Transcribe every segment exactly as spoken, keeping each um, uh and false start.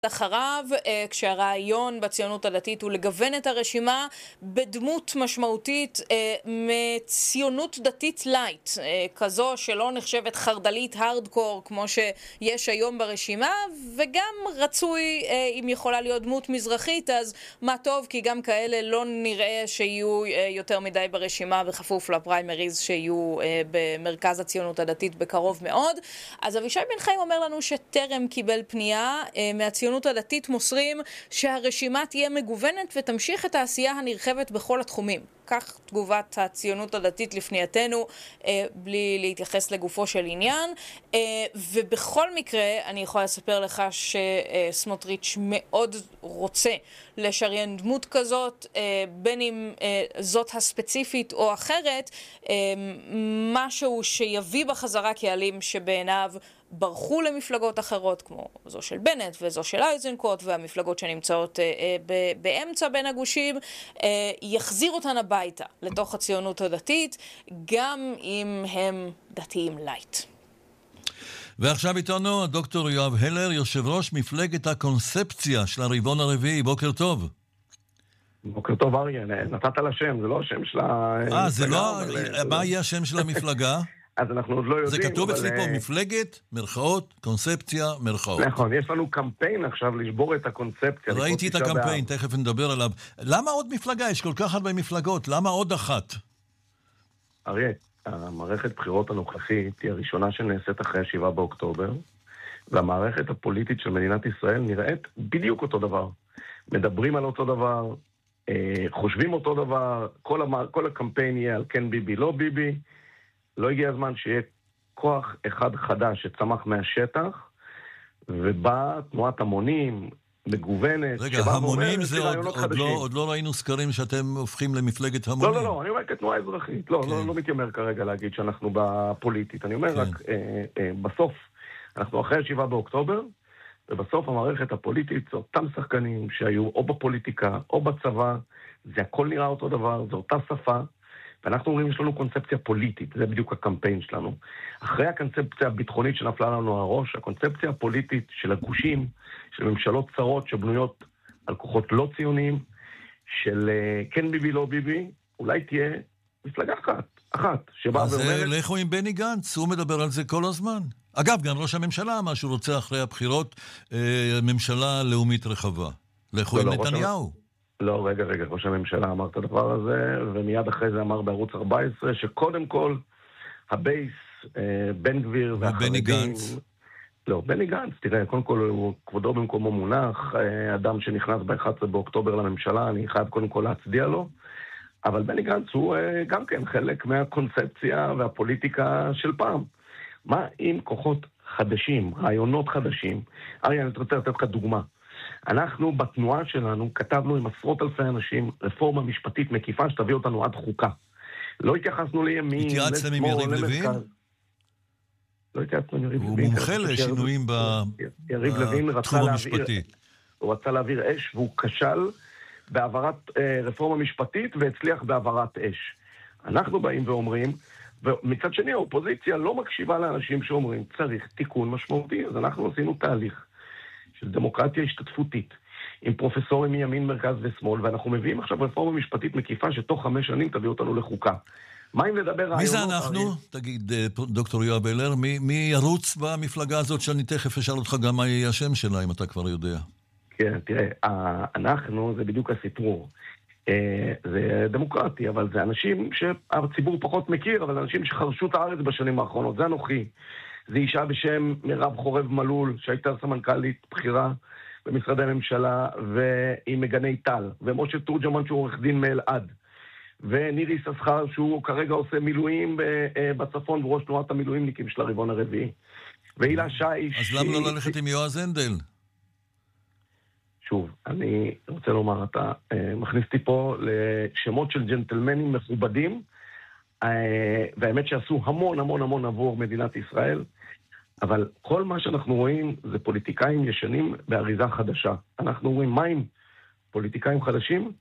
אחריו, כשהרעיון בציונות הדתית הוא לגוון את הרשימה בדמות משמעותית מציונות דתית לייט, כזו שלא נחשבת חרדלית הרדקור כמו שיש היום ברשימה, וגם רצוי אם יכולה להיות דמות מזרחית, אז מה טוב, כי גם כאלה לא נראה שיהיו יותר מדי ברשימה בכפוף לפריימריז שיהיו במרכז הציונות הדתית בקרוב מאוד. אז אבישי בן חיים אומר לנו שטרם קיבל פנייה מהציונות הדתית, מוסרים שהרשימה תהיה מגוונת ותמשיך את העשייה הנרחבת בכל התחומים. כך תגובת הציונות הדתית לפנייתנו, אה, בלי להתייחס לגופו של עניין. אה, ובכל מקרה, אני יכולה לספר לך שסמוטריץ' מאוד רוצה לשריין דמות כזאת, אה, בין אם אה, זאת הספציפית או אחרת, אה, משהו שיביא בחזרה קהלים שבעיניו ברחו למפלגות אחרות, כמו זו של בנט וזו של אייזנקוט, והמפלגות שנמצאות אה, אה, באמצע בין הגושים, אה, יחזיר אותן הביתה לתוך הציונות הדתית, גם אם הם דתיים לייט. ועכשיו איתנו הדוקטור יואב הלר, יושב ראש מפלגת הקונספציה של הרבעון הרביעי. בוקר טוב. בוקר טוב אריה, נתת לה שם, זה לא השם של המפלגה. אה, זה לא, מה יהיה השם של המפלגה? אז אנחנו עוד לא יודעים. זה כתוב אבל... אצלי פה, מפלגת, מרכאות, קונספציה, מרכאות. נכון, יש לנו קמפיין עכשיו לשבור את הקונספציה. ראיתי את הקמפיין, תכף נדבר עליו. למה עוד מפלגה? יש כל כך הרבה מפלגות, למה עוד אחת? אריה, המערכת בחירות הנוכחית היא הראשונה שנעשית אחרי השבעה באוקטובר, והמערכת הפוליטית של מדינת ישראל נראית בדיוק אותו דבר. מדברים על אותו דבר, חושבים אותו דבר, כל, המ... כל הקמפיין יהיה על כן ביבי, לא ביבי. לא הגיע הזמן שיהיה כוח אחד חדש שצמח מהשטח, ובא תנועת המונים, מגוונת. רגע, המונים זה עוד, עוד, לא, עוד לא ראינו סקרים שאתם הופכים למפלגת המונים. לא, לא, לא, אני אומר כתנועה אזרחית. לא, כן. לא, לא מתיימר כרגע להגיד שאנחנו בפוליטית. אני אומר כן. רק, אה, אה, בסוף, אנחנו אחרי השבעה באוקטובר, ובסוף המערכת הפוליטית זה אותם שחקנים שהיו או בפוליטיקה או בצבא, זה הכל נראה אותו דבר, זה אותה שפה, ואנחנו אומרים, יש לנו קונספציה פוליטית, זה בדיוק הקמפיין שלנו. אחרי הקונספציה הביטחונית שנפלה לנו הראש, הקונספציה הפוליטית של הגושים, של ממשלות צרות שבנויות על כוחות לא ציוניים, של כן ביבי לא ביבי, אולי תהיה מפלגה אחת, אחת, שבאה אז ואומרת... אז לכו עם בני גנץ, הוא מדבר על זה כל הזמן. אגב, גם ראש הממשלה אמר שהוא רוצה אחרי הבחירות ממשלה לאומית רחבה. לכו עם נתניהו. לא, רגע, רגע, ראש הממשלה אמר את הדבר הזה, ומיד אחרי זה אמר בערוץ ארבע עשרה, שקודם כל, הבייס, אה, בן גביר והחרדים... ובני גנץ. לא, בני גנץ, תראה, קודם כל, הוא כבודו במקומו מונח, אה, אדם שנכנס ב-אחד עשר באוקטובר לממשלה, אני חייב קודם כל להצדיע לו, אבל בני גנץ הוא אה, גם כן חלק מהקונספציה והפוליטיקה של פעם. מה עם כוחות חדשים, רעיונות חדשים? אריה, אני רוצה לתת לך דוגמה. אנחנו בתנועה שלנו כתבנו עם עשרות אלפי אנשים רפורמה משפטית מקיפה שתביא אותנו עד חוקה. לא התייחסנו לימין, התייעצתם עם יריב לוין? לא התייעצנו עם יריב לוין. הוא מומחה לשינויים בתחום המשפטי. הוא רצה להעביר אש והוא כשל בהעברת רפורמה משפטית והצליח בהעברת אש. אנחנו באים ואומרים, ומצד שני האופוזיציה לא מקשיבה לאנשים שאומרים צריך תיקון משמעותי, אז אנחנו עשינו תהליך של דמוקרטיה השתתפותית, עם פרופסורים מימין, מרכז ושמאל, ואנחנו מביאים עכשיו רפורמה משפטית מקיפה שתוך חמש שנים תביא אותנו לחוקה. מה אם לדבר רעיונות? מי זה אנחנו? הרי... תגיד, דוקטור יואב הלר, מי, מי ירוץ במפלגה הזאת שאני תכף אשאל אותך גם מה יהיה השם שלה, אם אתה כבר יודע. כן, תראה, אנחנו זה בדיוק הסיפור. זה דמוקרטי, אבל זה אנשים שהציבור פחות מכיר, אבל אנשים שחרשו את הארץ בשנים האחרונות, זה אנוכי. זה אישה בשם מירב חורב מלול, שהייתה סמנכ"לית בחירה במשרדי הממשלה, והיא מגני טל, ומשה תורג'מן שהוא עורך דין מאלעד, ונירי ססחר שהוא כרגע עושה מילואים בצפון, וראש תנועת המילואימניקים של הרבעון הרביעי. והילה שי... אז למה לא ללכת עם יועז הנדל? שוב, אני רוצה לומר, אתה מכניס אותי פה לשמות של ג'נטלמנים מכובדים, והאמת שעשו המון המון המון עבור מדינת ישראל, אבל כל מה שאנחנו רואים זה פוליטיקאים ישנים באריזה חדשה. אנחנו רואים מים פוליטיקאים חדשים,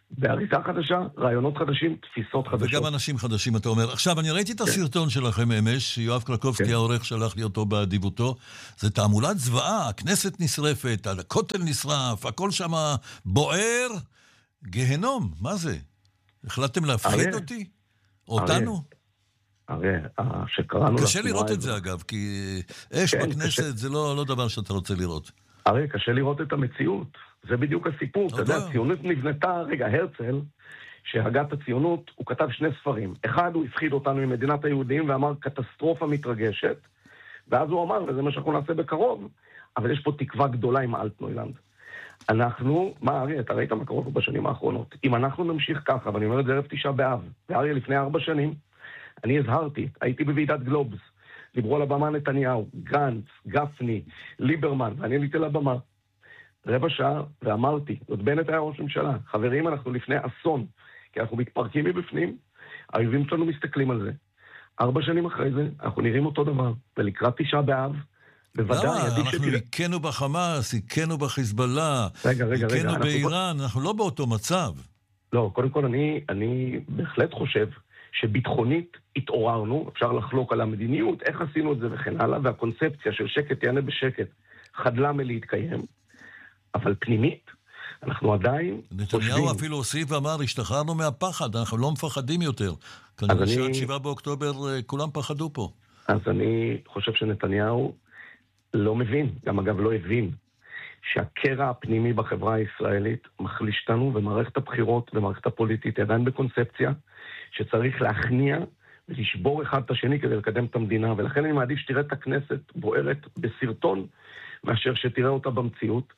באריזה חדשה, רעיונות חדשים, תפיסות חדשות. וגם אנשים חדשים, אתה אומר. עכשיו, אני ראיתי את הסרטון שלכם אמש, יואב קרקובסקי העורך שלח לי אותו באדיבותו. זה תעמולת זוועה, הכנסת נשרפת, הכותל נשרף, הכל שם בוער. גהנום, מה זה? החלטתם להפחיד אותי? אותנו? הרי, שקראנו... קשה לראות את זה אגב, כי אש בכנסת זה לא דבר שאתה רוצה לראות. הרי, קשה לראות את המציאות. זה בדיוק הסיפור. אתה יודע, הציונות נבנתה, רגע, הרצל, שהגת הציונות, הוא כתב שני ספרים. אחד, הוא הפחיד אותנו עם מדינת היהודים, ואמר, קטסטרופה מתרגשת. ואז הוא אמר, וזה מה שאנחנו נעשה בקרוב, אבל יש פה תקווה גדולה עם אלטנוילנד. אנחנו, מה, אריה, אתה ראית מה קורה פה בשנים האחרונות? אם אנחנו נמשיך ככה, ואני אומר את זה ערב תשעה באב, ואריה, לפני ארבע שנים, אני הזהרתי, הייתי בוועידת גלובס, דיברו על הבמה נתניהו, גנץ, גפני, ליברמן, ואני עליתי לבמה. רבע שעה, ואמרתי, עוד בנט היה ראש ממשלה, חברים, אנחנו לפני אסון, כי אנחנו מתפרקים מבפנים, האויבים שלנו מסתכלים על זה. ארבע שנים אחרי זה, אנחנו נראים אותו דבר, ולקראת תשעה באב, בוודאי, למה? אנחנו הכנו בחמאס, הכנו בחיזבאללה, הכנו באיראן, אנחנו לא באותו מצב. לא, קודם כל, אני, אני בהחלט חושב שביטחונית התעוררנו, אפשר לחלוק על המדיניות, איך עשינו את זה וכן הלאה, והקונספציה של שקט יענה בשקט חדלה מלהתקיים, אבל פנימית, אנחנו עדיין חושבים... נתניהו אפילו הוסיף ואמר, השתחררנו מהפחד, אנחנו לא מפחדים יותר. כנראה שעד שבעה באוקטובר כולם פחדו פה. אז אני חושב שנתניהו לא מבין, גם אגב לא הבין, שהקרע הפנימי בחברה הישראלית מחליש לנו, ומערכת הבחירות ומערכת הפוליטית עדיין בקונספציה, שצריך להכניע ולשבור אחד את השני כדי לקדם את המדינה, ולכן אני מעדיף שתראה את הכנסת בוערת בסרטון, מאשר שתראה אותה במציאות,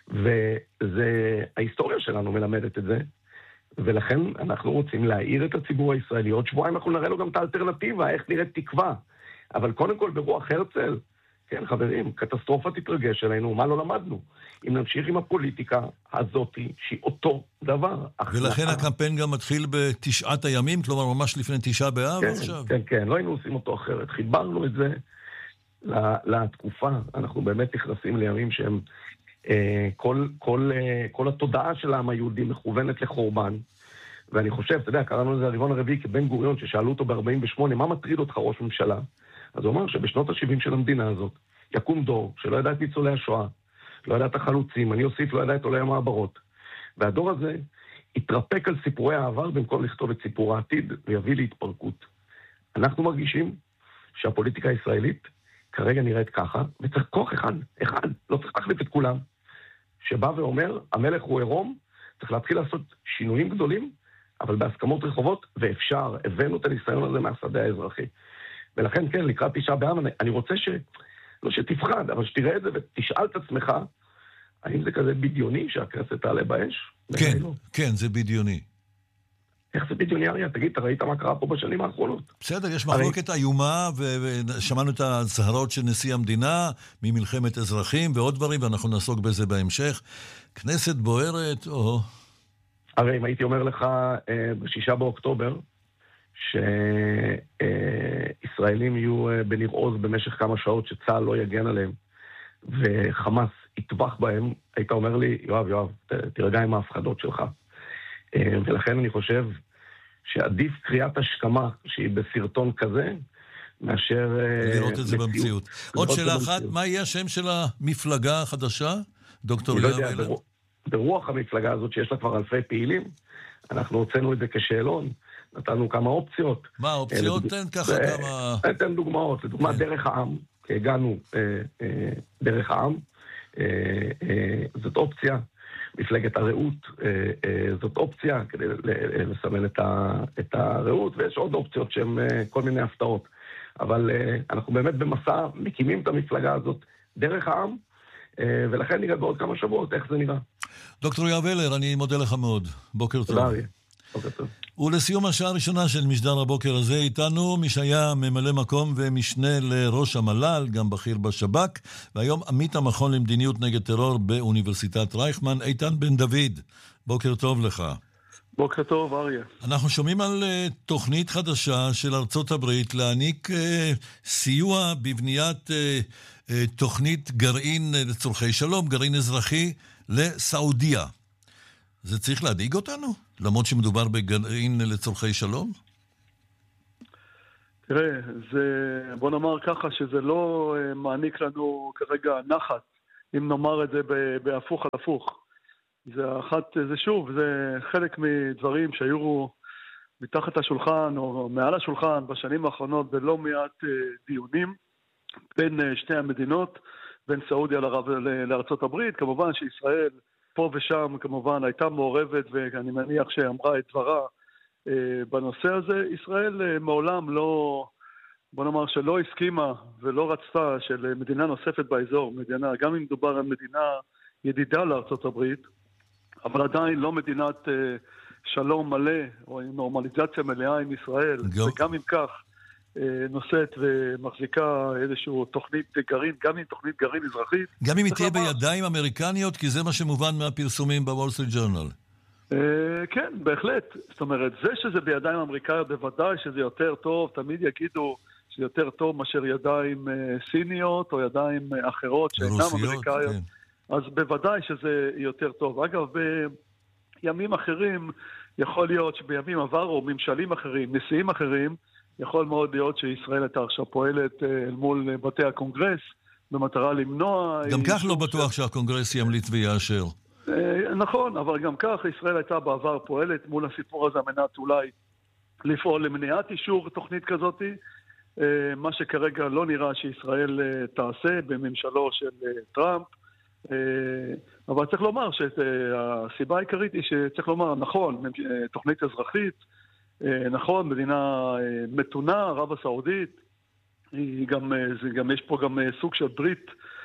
וזה, ההיסטוריה שלנו מלמדת את זה, ולכן אנחנו רוצים להעיר את הציבור הישראלי. עוד שבועיים אנחנו נראה לו גם את האלטרנטיבה, איך נראית תקווה. אבל קודם כל ברוח הרצל, כן חברים, קטסטרופה תתרגש עלינו, מה לא למדנו? אם נמשיך עם הפוליטיקה הזאת, שהיא אותו דבר. ולכן הקמפיין גם מתחיל בתשעת הימים, כלומר ממש לפני תשעה באב כן, עכשיו. כן, כן, לא היינו עושים אותו אחרת. חיברנו את זה לתקופה, אנחנו באמת נכנסים לימים שהם, כל, כל, כל התודעה של העם היהודי מכוונת לחורבן, ואני חושב, אתה יודע, קראנו לזה הרבעון הרביעי כבן גוריון, ששאלו אותו ב-ארבעים ושמונה, מה מטריד אותך ראש ממשלה? אז הוא אמר שבשנות ה-שבעים של המדינה הזאת, יקום דור שלא ידע את ניצולי השואה, לא ידע את החלוצים, אני אוסיף, לא ידע את עולי המעברות. והדור הזה יתרפק על סיפורי העבר במקום לכתוב את סיפור העתיד, ויביא להתפרקות. אנחנו מרגישים שהפוליטיקה הישראלית כרגע נראית ככה, וצריך כוח אחד, אחד, לא צריך להחליף את כולם, שבא ואומר, המלך הוא עירום, צריך להתחיל לעשות שינויים גדולים, אבל בהסכמות רחובות, ואפשר, הבאנו את הניסיון הזה מהשדה האזרחי. ולכן, כן, לקראת תשעה באב, אני רוצה ש... לא שתפחד, אבל שתראה את זה ותשאל את עצמך, האם זה כזה בדיוני שהכנסת תעלה באש? כן, כן, זה בדיוני. איך זה בדיוני, אריה? תגיד, אתה ראית מה קרה פה בשנים האחרונות? בסדר, יש מחלוקת איומה, ושמענו את ההצהרות של נשיא המדינה, ממלחמת אזרחים ועוד דברים, ואנחנו נעסוק בזה בהמשך. כנסת בוערת, או... הרי אם הייתי אומר לך, בשישה באוקטובר, שישראלים יהיו בניר עוז במשך כמה שעות שצה"ל לא יגן עליהם, וחמאס יטבח בהם, היית אומר לי, יואב, יואב, תרגע עם ההפחדות שלך. ולכן אני חושב שעדיף קריאת השכמה שהיא בסרטון כזה, מאשר... לראות את זה במציאות. עוד שאלה אחת, מה יהיה השם של המפלגה החדשה? דוקטור יואב אלר? ברוח המפלגה הזאת שיש לה כבר אלפי פעילים, אנחנו הוצאנו את זה כשאלון, נתנו כמה אופציות. מה האופציות? תן ככה כמה... תן דוגמאות. לדוגמה, דרך העם, כי הגענו דרך העם, זאת אופציה. מפלגת הרעות, זאת אופציה, כדי לסמן את הרעות, ויש עוד אופציות שהן כל מיני הפתעות. אבל אנחנו באמת במסע מקימים את המפלגה הזאת דרך העם, ולכן נראה בעוד כמה שבועות איך זה נראה. דוקטור יואב אלר, אני מודה לך מאוד. בוקר טוב. תודה, אריה. בוקר טוב. ולסיום השעה הראשונה של משדר הבוקר הזה, איתנו מי שהיה ממלא מקום ומשנה לראש המל"ל, גם בכיר בשב"כ, והיום עמית המכון למדיניות נגד טרור באוניברסיטת רייכמן, איתן בן דוד. בוקר טוב לך. בוקר טוב, אריה. אנחנו שומעים על uh, תוכנית חדשה של ארצות הברית להעניק uh, סיוע בבניית uh, uh, תוכנית גרעין uh, לצורכי שלום, גרעין אזרחי לסעודיה. זה צריך להדאיג אותנו? למרות שמדובר בגרעין לצורכי שלום? תראה, זה, בוא נאמר ככה שזה לא מעניק לנו כרגע נחת, אם נאמר את זה בהפוך על הפוך. זה אחת, זה שוב, זה חלק מדברים שהיו מתחת השולחן או מעל השולחן בשנים האחרונות בלא מעט דיונים בין שתי המדינות, בין סעודיה לארצות הברית. כמובן שישראל פה ושם כמובן הייתה מעורבת, ואני מניח שאמרה את דברה בנושא הזה. ישראל מעולם לא, בוא נאמר שלא הסכימה ולא רצתה של מדינה נוספת באזור, מדינה, גם אם מדובר על מדינה ידידה לארצות הברית, אבל עדיין לא מדינת שלום מלא או נורמליזציה מלאה עם ישראל, גם. וגם אם כך נושאת ומחזיקה איזשהו תוכנית גרעין, גם עם תוכנית גרעין אזרחית. גם אם היא תהיה בידיים אמריקניות, כי זה מה שמובן מהפרסומים בוול סטריט ג'ורנל. כן, בהחלט. זאת אומרת, זה שזה בידיים אמריקאיות, בוודאי שזה יותר טוב, תמיד יגידו שזה יותר טוב מאשר ידיים סיניות או ידיים אחרות שאינם אמריקאיות. כן. אז בוודאי שזה יותר טוב. אגב, בימים אחרים יכול להיות שבימים עברו, ממשלים אחרים, נשיאים אחרים, יכול מאוד להיות שישראל הייתה עכשיו פועלת אל מול בתי הקונגרס, במטרה למנוע... גם כך לא בטוח שהקונגרס ימליץ ויאשר. נכון, אבל גם כך ישראל הייתה בעבר פועלת מול הסיפור הזה, מנת אולי לפעול למניעת אישור תוכנית כזאת, מה שכרגע לא נראה שישראל תעשה בממשלו של טראמפ, אבל צריך לומר שהסיבה העיקרית היא שצריך לומר, נכון, תוכנית אזרחית, נכון, מדינה מתונה, ערב הסעודית, היא גם, זה גם, יש פה גם סוג של ברית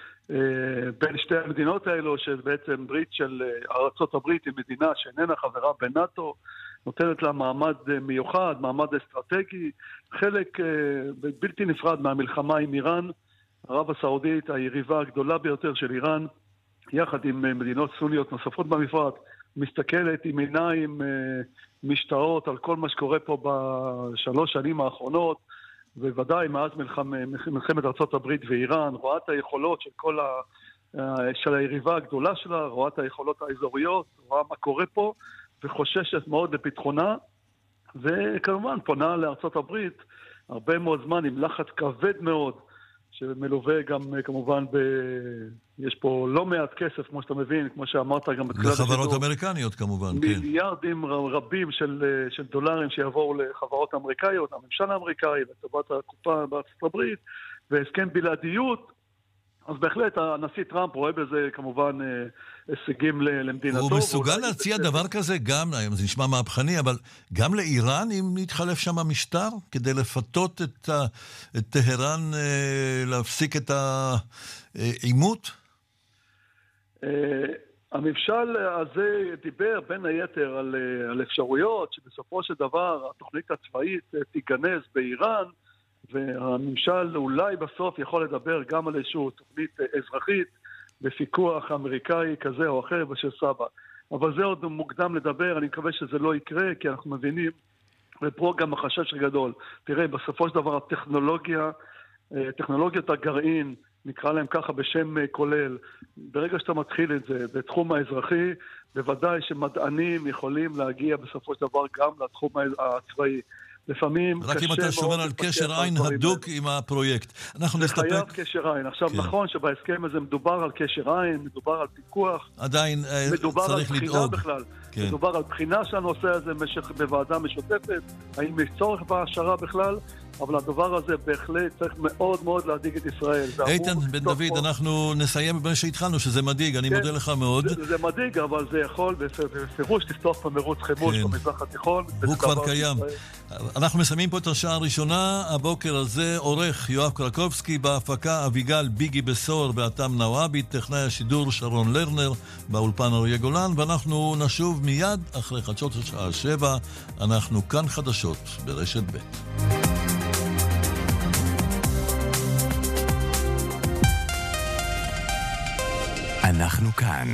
בין שתי המדינות האלו, שבעצם ברית של ארצות הברית היא מדינה שאיננה חברה בנאטו, נותנת לה מעמד מיוחד, מעמד אסטרטגי, חלק בלתי נפרד מהמלחמה עם איראן. ערב הסעודית, היריבה הגדולה ביותר של איראן, יחד עם מדינות סוניות נוספות במפרץ, מסתכלת עם עיניים משתאות על כל מה שקורה פה בשלוש שנים האחרונות, ובוודאי מאז מלחמת ארצות הברית ואיראן, רואה את היכולות של כל ה... של היריבה הגדולה שלה, רואה את היכולות האזוריות, רואה מה קורה פה, וחוששת מאוד לביטחונה, וכמובן פונה לארצות הברית הרבה מאוד זמן עם לחץ כבד מאוד, שמלווה גם כמובן ב... יש פה לא מעט כסף, כמו שאתה מבין, כמו שאמרת גם בתחילת השידור. לחברות אמריקניות כמובן, כן. מיליארדים רבים של, של דולרים שיעברו לחברות אמריקאיות, הממשל האמריקאי, לטובת הקופה בארצות הברית, והסכם בלעדיות. אז בהחלט הנשיא טראמפ רואה בזה כמובן הישגים למדינתו. הוא מסוגל להציע דבר כזה גם, זה נשמע מהפכני, אבל גם לאיראן אם יתחלף שם המשטר, כדי לפתות את, את טהרן להפסיק את העימות? הממשל הזה דיבר בין היתר על, על אפשרויות שבסופו של דבר התוכנית הצבאית תיגנז באיראן, והממשל אולי בסוף יכול לדבר גם על איזושהי תוכנית אזרחית בפיקוח אמריקאי כזה או אחר בשל סבא. אבל זה עוד מוקדם לדבר, אני מקווה שזה לא יקרה, כי אנחנו מבינים, ופה גם החשש הגדול. תראה, בסופו של דבר הטכנולוגיה, טכנולוגיות הגרעין, נקרא להם ככה בשם כולל, ברגע שאתה מתחיל את זה בתחום האזרחי, בוודאי שמדענים יכולים להגיע בסופו של דבר גם לתחום הצבאי. לפעמים רק אם אתה שומר על קשר עין הדוק עם הפרויקט. אנחנו נסתפק... זה חייב קשר עין. עכשיו נכון שבהסכם הזה מדובר על קשר עין, מדובר על פיקוח. עדיין צריך לדאוג. מדובר על בחינה של הנושא הזה בוועדה משותפת, האם יש צורך בהשארה בכלל, אבל הדבר הזה בהחלט צריך מאוד מאוד להדאיג את ישראל. איתן בן דוד, אנחנו נסיים במה שהתחלנו, שזה מדאיג, אני מודה לך מאוד. זה מדאיג, אבל זה יכול בפירוש לפתוח במרוץ חימוש במזרח התיכון. הוא כבר קיים. אנחנו מסיימים פה את השעה הראשונה, הבוקר הזה עורך יואב קרקובסקי, בהפקה אביגל ביגי בסור באתם נוואבי, טכנאי השידור שרון לרנר, באולפן אריה גולן, ואנחנו נשוב מיד אחרי חדשות השעה שבע, אנחנו כאן חדשות ברשת ב'. אנחנו כאן.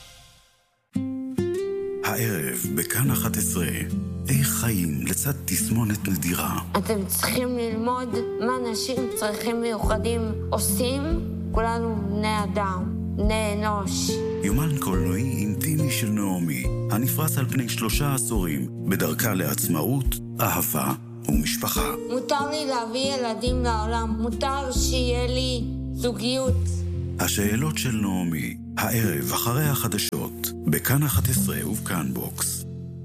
הערב בכאן אחת עשרה, איך חיים לצד תסמונת נדירה. אתם צריכים ללמוד מה אנשים צריכים מיוחדים עושים, כולנו בני אדם. בני אנוש. יומן קולנועי אינטימי של נעמי, הנפרס על פני שלושה עשורים, בדרכה לעצמאות, אהבה ומשפחה. מותר לי להביא ילדים לעולם, מותר שיהיה לי זוגיות. השאלות של נעמי, הערב אחרי החדשות, בכאן אחת עשרה ובכאן בוקס.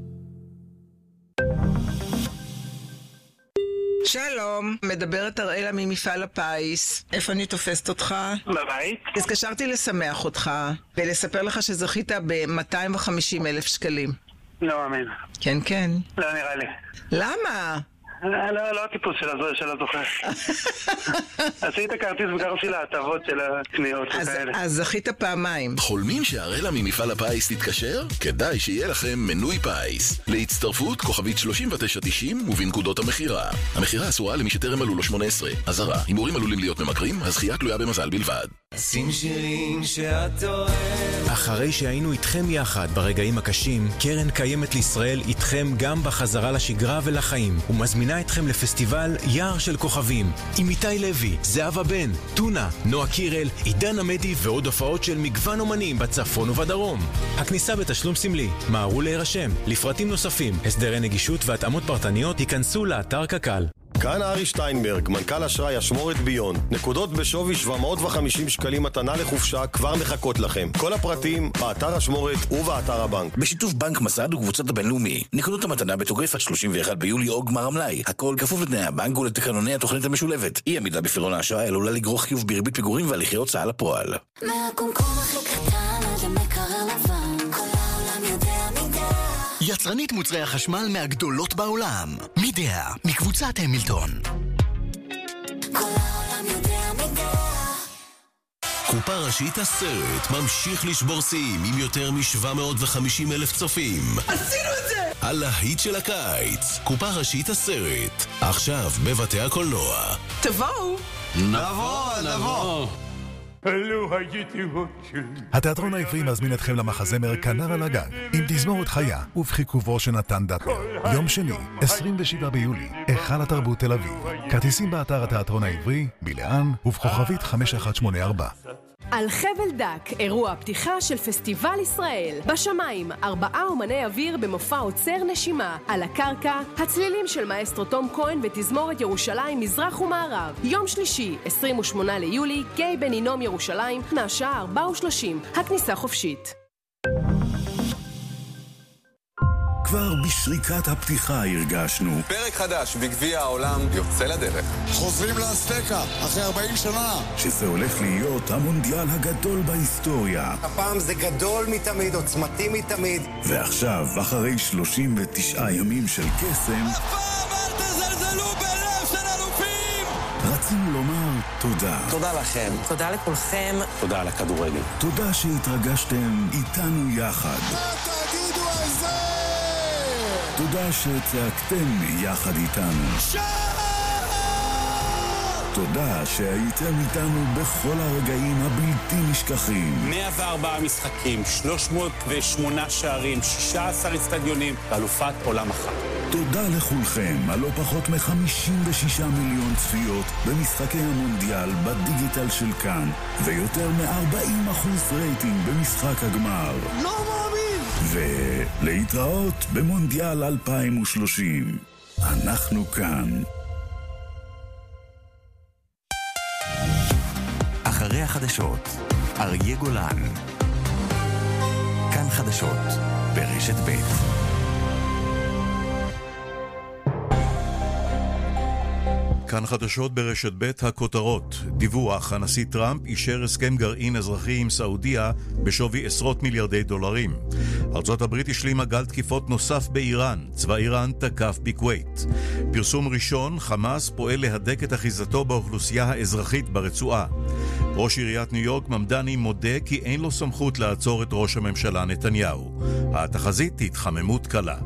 שלום, מדברת אראלה ממפעל הפיס. איפה אני תופסת אותך? בבית. התקשרתי לשמח אותך ולספר לך שזכית ב-מאתיים וחמישים אלף שקלים. לא אמן. כן, כן. לא נראה לי. למה? לא, לא הטיפוס של הזוכר. עשית כרטיס וקרסי להטבות של הקניות וכאלה. אז זכית פעמיים. חולמים שהראלה ממפעל הפיס תתקשר? כדאי שיהיה לכם מנוי פיס. להצטרפות כוכבית שלושים ותשע תשעים ובנקודות המחירה. המחירה אסורה למי שטרם מלאו לו שמונה עשרה. אזהרה, הימורים עלולים להיות ממכרים, הזכייה תלויה במזל בלבד. שים שירים שאת אוהב. אחרי שהיינו איתכם יחד ברגעים הקשים, קרן קיימת לישראל איתכם גם בחזרה לשגרה ולחיים, ומזמינה אתכם לפסטיבל יער של כוכבים, עם איתי לוי, זהבה בן, טונה, נועה קירל, עידן עמדי ועוד הופעות של מגוון אומנים בצפון ובדרום. הכניסה בתשלום סמלי, מהרו להירשם. לפרטים נוספים, הסדרי נגישות והתאמות פרטניות ייכנסו לאתר קק"ל. כאן ארי שטיינברג, מנכ"ל אשראי אשמורת ביון. נקודות בשווי שבע מאות וחמישים שקלים מתנה לחופשה כבר מחכות לכם. כל הפרטים באתר אשמורת ובאתר הבנק. בשיתוף בנק מסד וקבוצת הבינלאומי. נקודות המתנה בתוקף עד שלושים ואחד ביולי או גמר המלאי. הכל כפוף לתנאי הבנק ולתקנוני התוכנית המשולבת. אי עמידה בפירעון האשראי עלולה לגרור חיוב בריבית פיגורים והליכי הוצאה לפועל. מהקומקום הכי קטן עד המקרר לבן, כל העולם יודע מידה. יצרנית מוצרי החשמל מהגדולות בעולם. מידע, מקבוצת המילטון. כל העולם יודע מידה. קופה ראשית הסרט ממשיך לשבור שיאים עם יותר מ-שבע מאות וחמישים אלף צופים. עשינו את זה! על להיט של הקיץ, קופה ראשית הסרט. עכשיו בבתי הקולנוע. תבואו! נבוא, נבוא! התיאטרון העברי מזמין אתכם למחזמר כנר על הגג עם תזמורת חיה ובחיכובו של נתן דטנר. יום שני, עשרים ושבעה ביולי, היכל התרבות תל אביב. כרטיסים באתר התיאטרון העברי, בלען ובכוכבית חמש אחת שמונה ארבע. על חבל דק, אירוע פתיחה של פסטיבל ישראל. בשמיים, ארבעה אומני אוויר במופע עוצר נשימה. על הקרקע, הצלילים של מאסטרו תום כהן ותזמורת ירושלים מזרח ומערב. יום שלישי, עשרים ושמונה ליולי, גיא בן הינום ירושלים, מהשעה ארבע ושלושים. הכניסה חופשית. כבר בשריקת הפתיחה הרגשנו פרק חדש בגביע העולם יוצא לדרך. חוזרים לאסטקה אחרי ארבעים שנה. שזה הולך להיות המונדיאל הגדול בהיסטוריה. הפעם זה גדול מתמיד, עוצמתי מתמיד. ועכשיו, אחרי שלושים ותשעה ימים של קסם, הפעם אל תזלזלו בלב של אלופים! רצינו לומר תודה. תודה לכם. תודה לכולכם. תודה על הכדורגל. תודה שהתרגשתם איתנו יחד. מה תגידו על זה? תודה שצעקתם יחד איתנו. תודה שהייתם איתנו בכל הרגעים הבלתי נשכחים. מאה וארבעה משחקים, שלוש מאות ושמונה שערים, שישה עשר אצטדיונים, ואלופת עולם אחת. תודה לכולכם על לא פחות מ-חמישים ושישה מיליון צפיות במשחקי המונדיאל בדיגיטל של כאן, ויותר מ-ארבעים אחוז רייטינג במשחק הגמר. לא מאמין! ולהתראות במונדיאל אלפיים ושלושים. אנחנו כאן. אחרי החדשות, אריה גולן. כאן חדשות, ברשת ב'. כאן חדשות ברשת ב', הכותרות. דיווח, הנשיא טראמפ אישר הסכם גרעין אזרחי עם סעודיה בשווי עשרות מיליארדי דולרים. ארצות הברית השלימה גל תקיפות נוסף באיראן. צבא איראן תקף בכווית. פרסום ראשון, חמאס פועל להדק את אחיזתו באוכלוסייה האזרחית ברצועה. ראש עיריית ניו יורק ממדני מודה כי אין לו סמכות לעצור את ראש הממשלה נתניהו. התחזית התחממות קלה.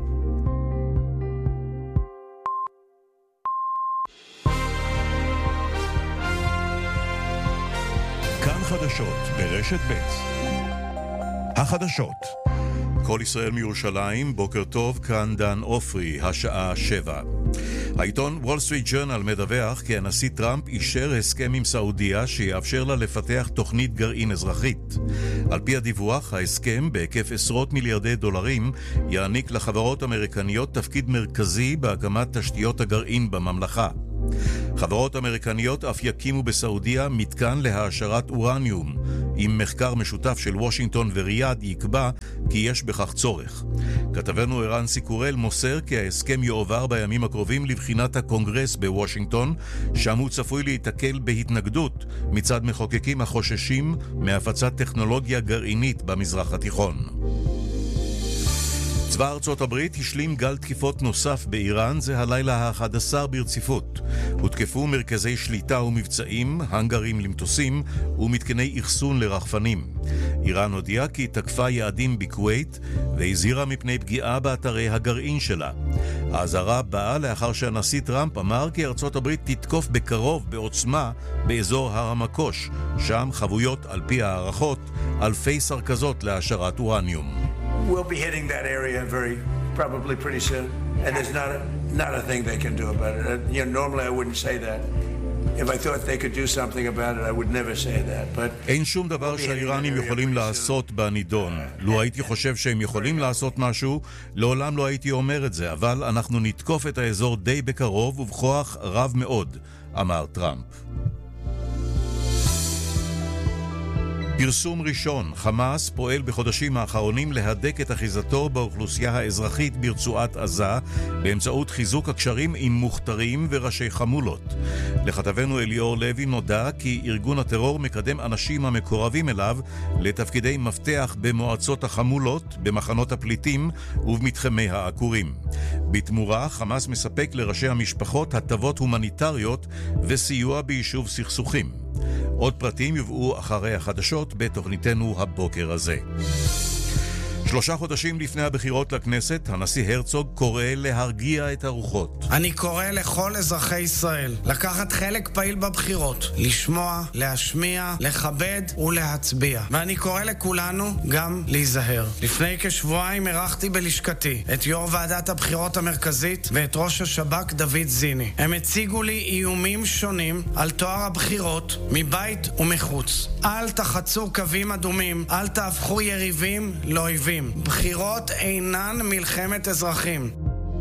כאן חדשות ברשת ב'. החדשות כל ישראל מירושלים, בוקר טוב, כאן דן אופרי, השעה שבע. העיתון וול סטריט ג'ורנל מדווח כי הנשיא טראמפ אישר הסכם עם סעודיה שיאפשר לה לפתח תוכנית גרעין אזרחית. על פי הדיווח, ההסכם בהיקף עשרות מיליארדי דולרים יעניק לחברות אמריקניות תפקיד מרכזי בהקמת תשתיות הגרעין בממלכה. חברות אמריקניות אף יקימו בסעודיה מתקן להעשרת אורניום. עם מחקר משותף של וושינגטון וריאד יקבע כי יש בכך צורך. כתבנו ערן סיקורל מוסר כי ההסכם יועבר בימים הקרובים לבחינת הקונגרס בוושינגטון, שם הוא צפוי להתקל בהתנגדות מצד מחוקקים החוששים מהפצת טכנולוגיה גרעינית במזרח התיכון. צבא ארצות הברית השלים גל תקיפות נוסף באיראן, זה הלילה ה-אחד עשר ברציפות. הותקפו מרכזי שליטה ומבצעים, הנגרים למטוסים ומתקני אחסון לרחפנים. איראן הודיעה כי תקפה יעדים בכווית והזהירה מפני פגיעה באתרי הגרעין שלה. האזהרה באה לאחר שהנשיא טראמפ אמר כי ארצות הברית תתקוף בקרוב בעוצמה באזור הר המקוש, שם חבויות על פי הערכות אלפי סרכזות להעשרת אורניום. We'll be hitting that area very probably pretty soon, and there's not a, not a thing they can do about it. Uh, you know, normally I wouldn't say that. If I thought they could do something about it, I would never say that. But אין שום דבר שהאיראנים יכולים לעשות בנידון. לו הייתי חושב שהם יכולים לעשות משהו, לעולם לא הייתי אומר את זה, אבל אנחנו נתקוף את האזור די בקרוב ובכוח רב מאוד, אמר טראמפ. פרסום ראשון, חמאס פועל בחודשים האחרונים להדק את אחיזתו באוכלוסייה האזרחית ברצועת עזה באמצעות חיזוק הקשרים עם מוכתרים וראשי חמולות. לכתבנו אליאור לוי נודע כי ארגון הטרור מקדם אנשים המקורבים אליו לתפקידי מפתח במועצות החמולות, במחנות הפליטים ובמתחמי העקורים. בתמורה, חמאס מספק לראשי המשפחות הטבות הומניטריות וסיוע ביישוב סכסוכים. עוד פרטים יובאו אחרי החדשות בתוכניתנו הבוקר הזה. שלושה חודשים לפני הבחירות לכנסת, הנשיא הרצוג קורא להרגיע את הרוחות. אני קורא לכל אזרחי ישראל לקחת חלק פעיל בבחירות, לשמוע, להשמיע, לכבד ולהצביע. ואני קורא לכולנו גם להיזהר. לפני כשבועיים ערכתי בלשכתי את יו"ר ועדת הבחירות המרכזית ואת ראש השב"כ דוד זיני. הם הציגו לי איומים שונים על תואר הבחירות מבית ומחוץ. אל תחצו קווים אדומים, אל תהפכו יריבים לאויבים. בחירות אינן מלחמת אזרחים.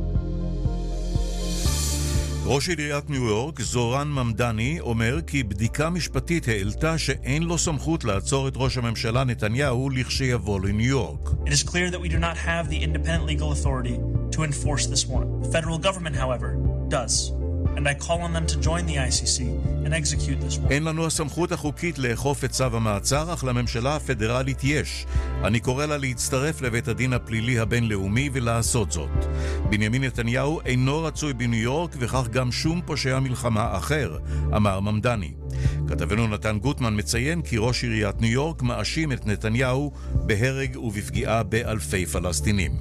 ראש עיריית ניו יורק, זורן ממדני, אומר כי בדיקה משפטית העלתה שאין לו סמכות לעצור את ראש הממשלה נתניהו לכשיבוא לניו יורק. It is clear that we do not have the independent legal authority to enforce this warrant. The federal government, however, does. And I call on them to join the I C C and execute this warrant. אין לנו הסמכות החוקית לאכוף את צו המעצר, אך לממשלה הפדרלית יש. אני קורא לה להצטרף לבית הדין הפלילי הבינלאומי ולעשות זאת. בנימין נתניהו אינו רצוי בניו יורק וכך גם שום פושע מלחמה אחר, אמר ממדני. כתבנו נתן גוטמן מציין כי ראש עיריית ניו יורק מאשים את נתניהו בהרג ובפגיעה באלפי פלסטינים.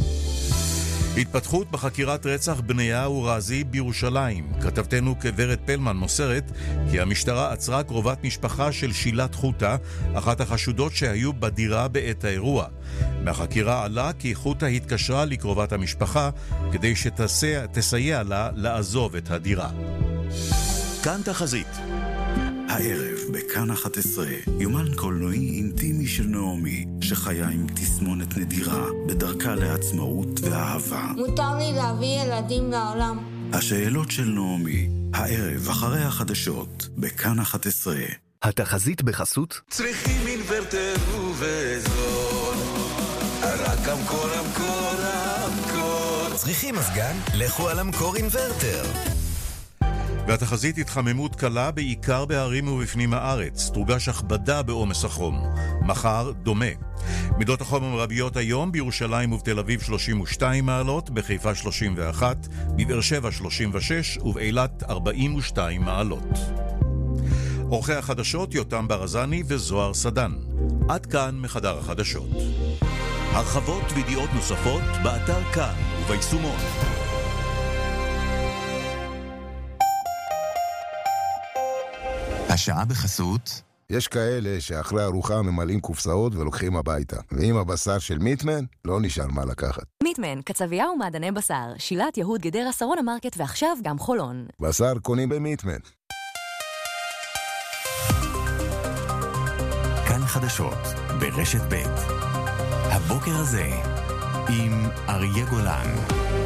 התפתחות בחקירת רצח בניהו רזי בירושלים. כתבתנו כברת פלמן מוסרת כי המשטרה עצרה קרובת משפחה של שילת חוטה, אחת החשודות שהיו בדירה בעת האירוע. מהחקירה עלה כי חוטה התקשרה לקרובת המשפחה כדי שתסייע לה לעזוב את הדירה. כאן תחזית. הערב בכאן אחת עשרה, יומן קולנועי אינטימי של נעמי, שחיה עם תסמונת נדירה בדרכה לעצמאות ואהבה. מותר לי להביא ילדים לעולם. השאלות של נעמי, הערב אחרי החדשות, בכאן אחת עשרה. התחזית בחסות צריכים אינוורטר ובזול, רק המקור המקור המקור. צריכים מזגן? לכו על המקור אינוורטר. והתחזית התחממות קלה בעיקר בערים ובפנים הארץ. תורגש הכבדה בעומס החום. מחר דומה. מידות החום המרביות היום בירושלים ובתל אביב שלושים ושתיים מעלות, בחיפה שלושים ואחת, בבאר שבע שלושים ושש ובאילת ארבעים ושתיים מעלות. עורכי החדשות יותם ברזני וזוהר סדן. עד כאן מחדר החדשות. הרחבות וידיעות נוספות באתר כאן וביישומון. השעה בחסות יש כאלה שאחרי ארוחה ממלאים קופסאות ולוקחים הביתה. ועם הבשר של מיטמן, לא נשאר מה לקחת. מיטמן, קצבייה ומעדני בשר, שילת יהוד גדרה שרון המרקט ועכשיו גם חולון. בשר קונים במיטמן. כאן חדשות, ברשת ב'. הבוקר הזה, עם אריה גולן.